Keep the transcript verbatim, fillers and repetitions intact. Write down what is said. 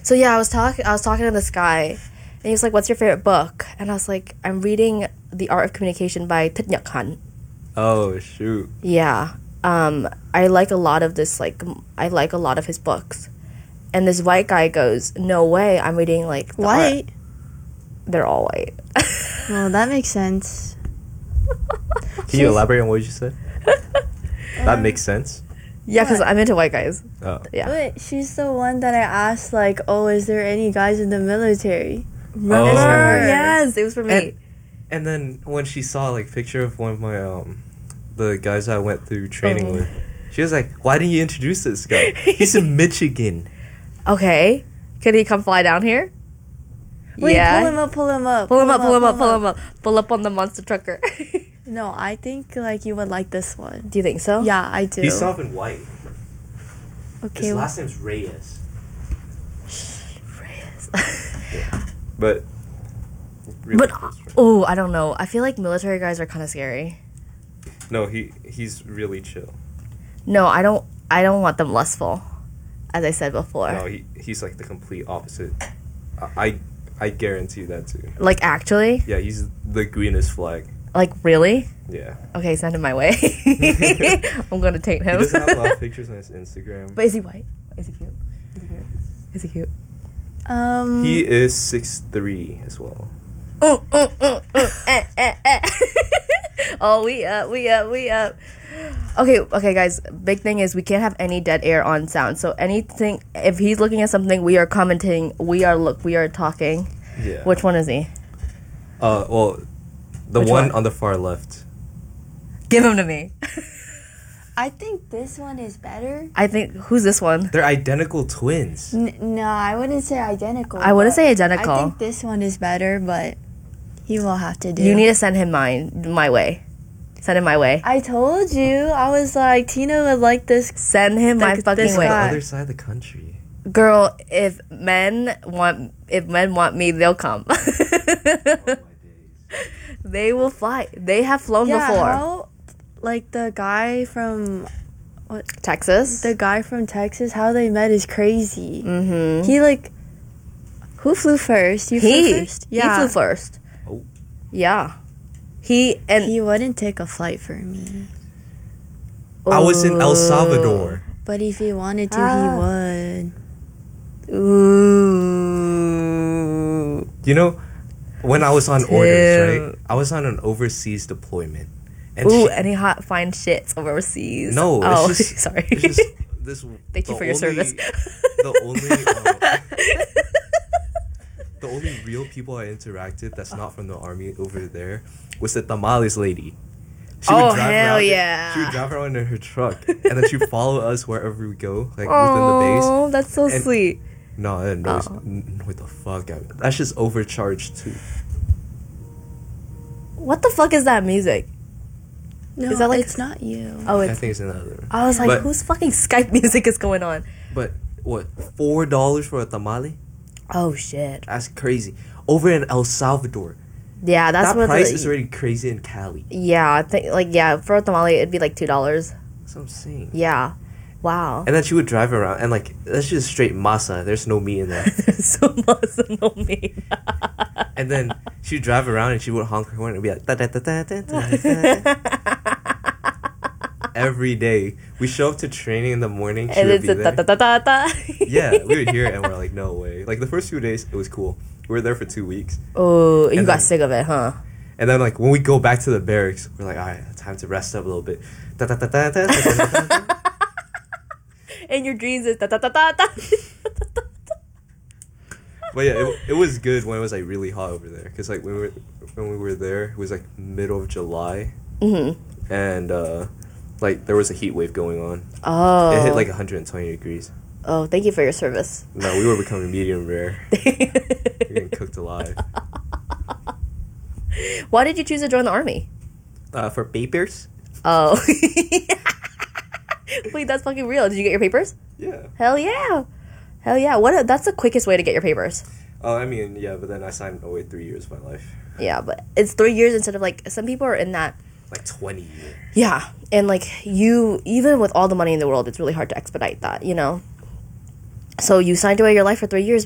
So yeah, I was talking. I was talking to this guy, and he was like, "What's your favorite book?" And I was like, "I'm reading The Art of Communication by Thich Nhat Hanh." Oh shoot. Yeah, um, I like a lot of this. Like, I like a lot of his books. And this white guy goes, "No way! I'm reading like the White. Art." They're all white. Well, that makes sense. Can you elaborate on what you said? That makes sense. Yeah, because What? I'm into white guys. Oh. Yeah. Wait, she's the one that I asked, like, oh, is there any guys in the military? Oh. Remember? her. Yes, it was for me. And, and then when she saw like picture of one of my um the guys I went through training Oh. with, she was like, "Why didn't you introduce this guy? He's in Michigan." Okay, could he come fly down here? Wait, yeah. pull him up, pull him up. Pull him up, pull him up, pull him up. Pull up on the monster trucker. No, I think, like, you would like this one. Do you think so? Yeah, I do. He's soft and white. Okay. His last name's Reyes. Reyes. But. really But close friend. oh, I don't know. I feel like military guys are kind of scary. No, he he's really chill. No, I don't. I don't want them lustful, as I said before. No, he he's like the complete opposite. I I guarantee that too. Like actually, Yeah, he's the greenest flag. like really. Yeah. Okay, send him my way. I'm gonna take He him. doesn't have a lot of pictures on his Instagram. But is he white? Is he cute? Is he cute? Is he cute? Um, He is six three as well. Oh, oh, oh, oh, eh, eh, eh. Oh, we up, we up, we up. Okay, okay, guys. Big thing is we can't have any dead air on sound. So anything, if he's looking at something, we are commenting. We are look. We are talking. Yeah. Which one is he? Uh, well, the Which one, one? on the far left. Give him to me. I think this one is better. I think who's this one? They're identical twins. N- no, I wouldn't say identical. I wouldn't but say identical. I think this one is better, but he will have to do. You need to send him mine my way. Send him my way. I told you. I was like, Tina would like this. Send him my Like fucking this way. The guy. other side of the country. Girl, if men want if men want me, they'll come. Oh, my days. They will fly. They have flown Yeah, before. how, like the guy from Texas. the guy from Texas, how they met is crazy. Mm-hmm. He like, who flew first? You He, flew first. he flew first. Oh. Yeah. He and He wouldn't take a flight for me, I was in El Ooh. Salvador. but if he wanted to, Ah. he would. Ooh. You know, when I was on Tim. orders, right? I was on an overseas deployment. And Ooh, she- any hot fine shits overseas? No, Oh, it's just, sorry. It's just this. Thank you the for your only- service. The only, uh, the only real people I interacted that's not from the army over there was the tamales lady. She Oh, drive hell around in- yeah. she would drive around in her truck, and then she'd follow us wherever we go, like within the base. Oh, that's so And- sweet. No, that noise. Oh. n- What the fuck? I- That's just overcharged too. What the fuck is that music? No, Is that like- it's not you. Oh, I it's. think it's another. I was like, But- whose fucking Skype music is going on? But what? Four dollars for a tamale? Oh shit. That's crazy. Over in El Salvador, Yeah, that's that what price the, is already crazy in Cali. Yeah, I think like yeah, for a tamale it'd be like two dollars. That's what I'm saying. Yeah. Wow. And then she would drive around, and like that's just straight masa. There's no meat in there. so much no meat. And then she'd drive around, and she would honk her horn and be like, da, da, da, da, da, da, da. Every day we show up to training in the morning. She And would it's be a ta there. ta ta ta ta. Yeah, we would hear it, and we're like, no way. Like the first few days, it was cool. We were there for two weeks, Oh, you And got then- sick of it, huh? and then like when we go back to the barracks, we're like, all right, time to rest up a little bit. Da, da, da, da, da, da, da, da, da. And your dreams is ta ta ta ta ta. But yeah, it, it was good when it was like really hot over there, because like when we were when we were there, it was like middle of July, Mhm. and uh, like there was a heat wave going on. Oh. It hit like one hundred twenty degrees. Oh, thank you for your service. No, we were becoming medium rare. We were getting cooked alive. Why did you choose to join the army? Uh, for papers? Oh. Wait, that's fucking real. Did you get your papers? Yeah. Hell yeah. Hell yeah. What a, that's the quickest way to get your papers. Oh, I mean, yeah, but then I signed away three years of my life. Yeah, but it's three years instead of like some people are in that. Like twenty years. Yeah, and like you, even with all the money in the world, it's really hard to expedite that, you know. So you signed away your life for three years.